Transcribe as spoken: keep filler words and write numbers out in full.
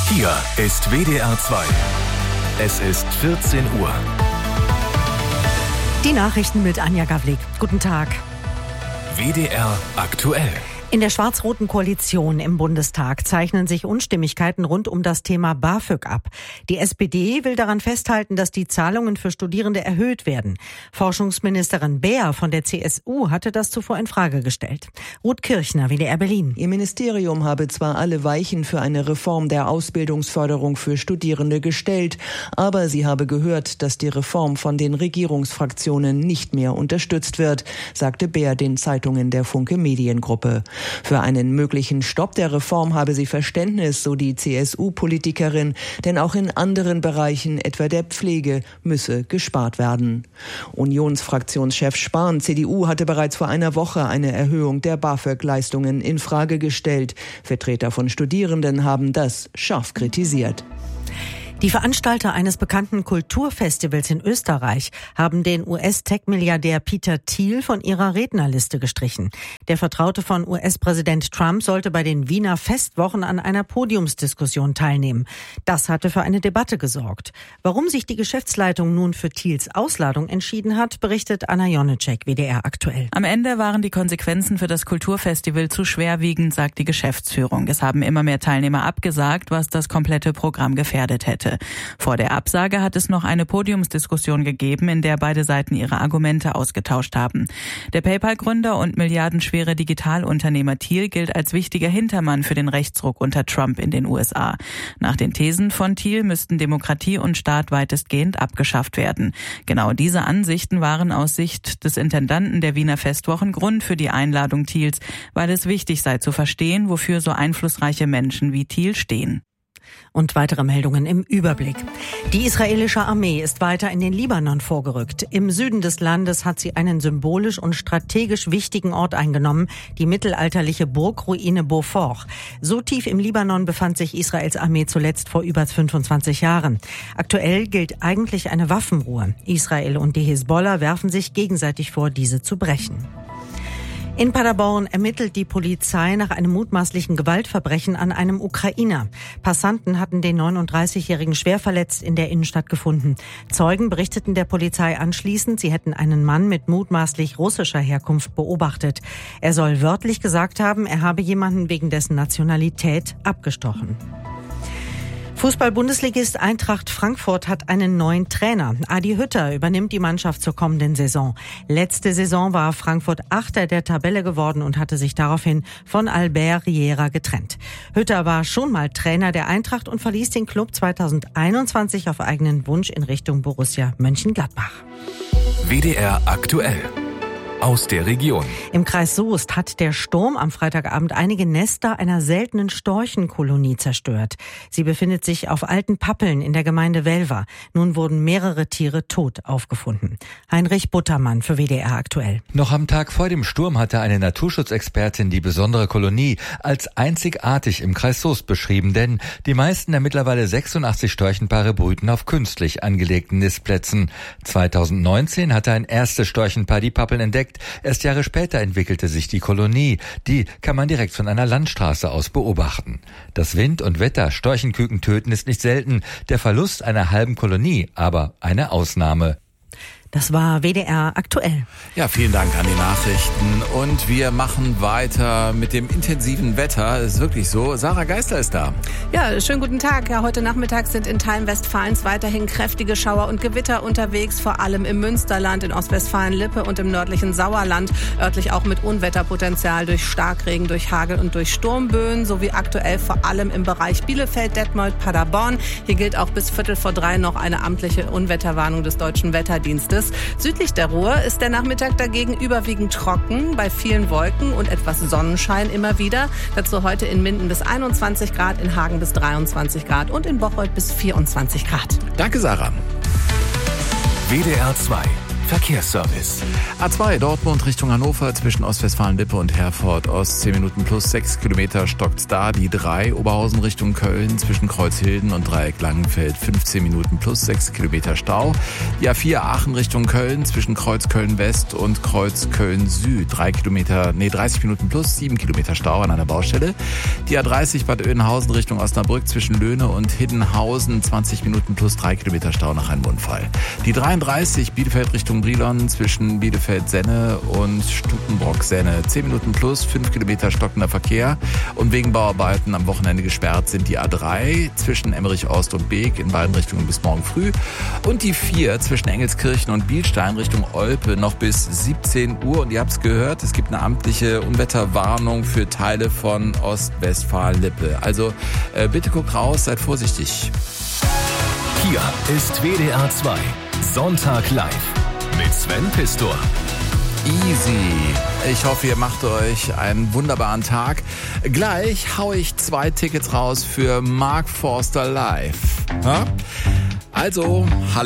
Hier ist W D R zwei. Es ist vierzehn Uhr. Die Nachrichten mit Anja Gawlik. Guten Tag. W D R aktuell. In der schwarz-roten Koalition im Bundestag zeichnen sich Unstimmigkeiten rund um das Thema BAföG ab. Die S P D will daran festhalten, dass die Zahlungen für Studierende erhöht werden. Forschungsministerin Beer von der C S U hatte das zuvor in Frage gestellt. Ruth Kirchner, W D R Berlin. Ihr Ministerium habe zwar alle Weichen für eine Reform der Ausbildungsförderung für Studierende gestellt, aber sie habe gehört, dass die Reform von den Regierungsfraktionen nicht mehr unterstützt wird, sagte Beer den Zeitungen der Funke Mediengruppe. Für einen möglichen Stopp der Reform habe sie Verständnis, so die C S U-Politikerin, denn auch in anderen Bereichen, etwa der Pflege, müsse gespart werden. Unionsfraktionschef Spahn, C D U, hatte bereits vor einer Woche eine Erhöhung der BAföG-Leistungen in Frage gestellt. Vertreter von Studierenden haben das scharf kritisiert. Die Veranstalter eines bekannten Kulturfestivals in Österreich haben den U S-Tech-Milliardär Peter Thiel von ihrer Rednerliste gestrichen. Der Vertraute von U S-Präsident Trump sollte bei den Wiener Festwochen an einer Podiumsdiskussion teilnehmen. Das hatte für eine Debatte gesorgt. Warum sich die Geschäftsleitung nun für Thiels Ausladung entschieden hat, berichtet Anna Jonitschek, W D R aktuell. Am Ende waren die Konsequenzen für das Kulturfestival zu schwerwiegend, sagt die Geschäftsführung. Es haben immer mehr Teilnehmer abgesagt, was das komplette Programm gefährdet hätte. Vor der Absage hat es noch eine Podiumsdiskussion gegeben, in der beide Seiten ihre Argumente ausgetauscht haben. Der PayPal-Gründer und milliardenschwere Digitalunternehmer Thiel gilt als wichtiger Hintermann für den Rechtsruck unter Trump in den U S A. Nach den Thesen von Thiel müssten Demokratie und Staat weitestgehend abgeschafft werden. Genau diese Ansichten waren aus Sicht des Intendanten der Wiener Festwochen Grund für die Einladung Thiels, weil es wichtig sei zu verstehen, wofür so einflussreiche Menschen wie Thiel stehen. Und weitere Meldungen im Überblick. Die israelische Armee ist weiter in den Libanon vorgerückt. Im Süden des Landes hat sie einen symbolisch und strategisch wichtigen Ort eingenommen, die mittelalterliche Burgruine Beaufort. So tief im Libanon befand sich Israels Armee zuletzt vor über fünfundzwanzig Jahren. Aktuell gilt eigentlich eine Waffenruhe. Israel und die Hisbollah werfen sich gegenseitig vor, diese zu brechen. In Paderborn ermittelt die Polizei nach einem mutmaßlichen Gewaltverbrechen an einem Ukrainer. Passanten hatten den neununddreißigjährigen schwer verletzt in der Innenstadt gefunden. Zeugen berichteten der Polizei anschließend, sie hätten einen Mann mit mutmaßlich russischer Herkunft beobachtet. Er soll wörtlich gesagt haben, er habe jemanden wegen dessen Nationalität abgestochen. Fußball-Bundesligist Eintracht Frankfurt hat einen neuen Trainer. Adi Hütter übernimmt die Mannschaft zur kommenden Saison. Letzte Saison war Frankfurt Achter der Tabelle geworden und hatte sich daraufhin von Albert Riera getrennt. Hütter war schon mal Trainer der Eintracht und verließ den Club zweitausendeinundzwanzig auf eigenen Wunsch in Richtung Borussia Mönchengladbach. W D R aktuell. Aus der Region. Im Kreis Soest hat der Sturm am Freitagabend einige Nester einer seltenen Storchenkolonie zerstört. Sie befindet sich auf alten Pappeln in der Gemeinde Welver. Nun wurden mehrere Tiere tot aufgefunden. Heinrich Buttermann für W D R aktuell. Noch am Tag vor dem Sturm hatte eine Naturschutzexpertin die besondere Kolonie als einzigartig im Kreis Soest beschrieben, denn die meisten der mittlerweile sechsundachtzig Storchenpaare brüten auf künstlich angelegten Nistplätzen. zweitausendneunzehn hatte ein erstes Storchenpaar die Pappeln entdeckt. Erst Jahre später entwickelte sich die Kolonie. Die kann man direkt von einer Landstraße aus beobachten. Dass Wind und Wetter Storchenküken töten, ist nicht selten. Der Verlust einer halben Kolonie aber eine Ausnahme. Das war W D R aktuell. Ja, vielen Dank an die Nachrichten. Und wir machen weiter mit dem intensiven Wetter. Ist wirklich so. Sarah Geisler ist da. Ja, schönen guten Tag. Ja, heute Nachmittag sind in Teilen Westfalens weiterhin kräftige Schauer und Gewitter unterwegs, vor allem im Münsterland, in Ostwestfalen-Lippe und im nördlichen Sauerland. Örtlich auch mit Unwetterpotenzial durch Starkregen, durch Hagel und durch Sturmböen, sowie aktuell vor allem im Bereich Bielefeld, Detmold, Paderborn. Hier gilt auch bis Viertel vor drei noch eine amtliche Unwetterwarnung des Deutschen Wetterdienstes. Südlich der Ruhr ist der Nachmittag dagegen überwiegend trocken, bei vielen Wolken und etwas Sonnenschein immer wieder. Dazu heute in Minden bis einundzwanzig Grad, in Hagen bis dreiundzwanzig Grad und in Bocholt bis vierundzwanzig Grad. Danke, Sarah. W D R zwei. Verkehrsservice. A zwei Dortmund Richtung Hannover zwischen Ostwestfalen-Lippe und Herford-Ost. zehn Minuten plus sechs Kilometer stockt's da. Die drei Oberhausen Richtung Köln zwischen Kreuzhilden und Dreieck Langenfeld. fünfzehn Minuten plus sechs Kilometer Stau. Die A vier Aachen Richtung Köln zwischen Kreuz Köln-West und Kreuz Köln-Süd. drei Kilometer, nee, dreißig Minuten plus sieben Kilometer Stau an einer Baustelle. Die A dreißig Bad Oeynhausen Richtung Osnabrück zwischen Löhne und Hiddenhausen. zwanzig Minuten plus drei Kilometer Stau nach einem Unfall. Die dreiunddreißig Bielefeld Richtung Brilon zwischen Bielefeld-Senne und Stukenbrock-Senne. zehn Minuten plus fünf Kilometer stockender Verkehr. Und wegen Bauarbeiten am Wochenende gesperrt sind die A drei zwischen Emmerich-Ost und Beek in beiden Richtungen bis morgen früh. Und die vier zwischen Engelskirchen und Bielstein Richtung Olpe noch bis siebzehn Uhr. Und ihr habt es gehört, es gibt eine amtliche Unwetterwarnung für Teile von Ostwestfalen-Lippe. Also äh, bitte guckt raus, seid vorsichtig. Hier ist W D R zwei. Sonntag live mit Sven Pistor. Easy. Ich hoffe, ihr macht euch einen wunderbaren Tag. Gleich hau ich zwei Tickets raus für Mark Forster live. Ha? Also, hallo.